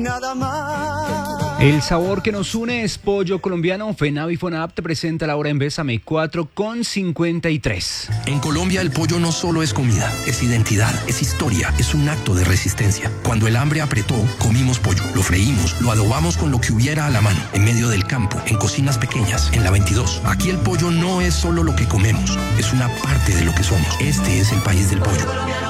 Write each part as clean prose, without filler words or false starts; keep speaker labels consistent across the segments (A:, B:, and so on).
A: Nada más.
B: El sabor que nos une es pollo colombiano. FENAV y FONAP te presenta la hora en Bésame 4:53.
C: En Colombia el pollo no solo es comida, es identidad, es historia, es un acto de resistencia. Cuando el hambre apretó, comimos pollo, lo freímos, lo adobamos con lo que hubiera a la mano, en medio del campo, en cocinas pequeñas, en la 22. Aquí el pollo no es solo lo que comemos, es una parte de lo que somos. Este es el país del pollo.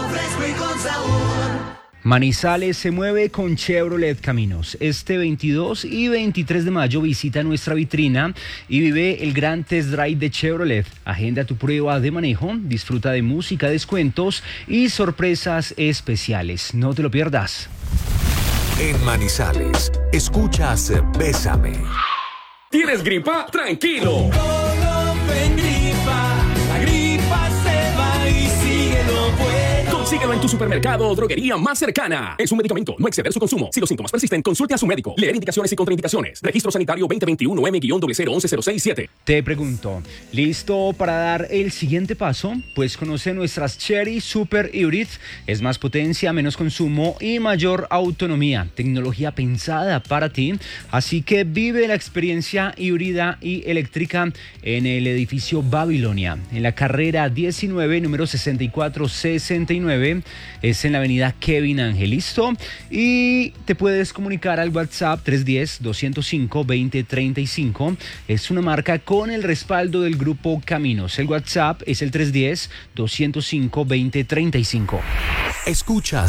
B: Manizales se mueve con Chevrolet Caminos. Este 22 y 23 de mayo visita nuestra vitrina y vive el gran test drive de Chevrolet. Agenda tu prueba de manejo, disfruta de música, descuentos y sorpresas especiales. No te lo pierdas.
D: En Manizales, escuchas Bésame.
E: ¿Tienes gripa? ¡Tranquilo!
A: La gripa se va y síguelo pues.
E: Consíguelo en tu supermercado o droguería más cercana. Es un medicamento, no exceder su consumo. Si los síntomas persisten, consulte a su médico. Leer indicaciones y contraindicaciones. Registro Sanitario 2021 M-01106-7.
B: Te pregunto, ¿listo para dar el siguiente paso? Pues conoce nuestras Chery Super Hybrid. Es más potencia, menos consumo y mayor autonomía. Tecnología pensada para ti. Así que vive la experiencia híbrida y eléctrica en el edificio Babilonia. En la carrera 19, número 6469. Es en la avenida Kevin Ángel. ¿Listo? Y te puedes comunicar al WhatsApp 310-205-2035. Es una marca con el respaldo del grupo Caminos. El WhatsApp es el 310-205-2035.
D: Escuchas